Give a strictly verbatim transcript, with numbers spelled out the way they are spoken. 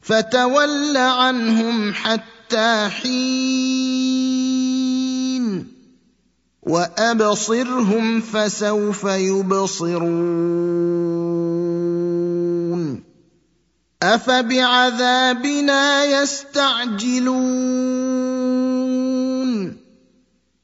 فتول عنهم حتى حين وابصرهم فسوف يبصرون افبعذابنا يستعجلون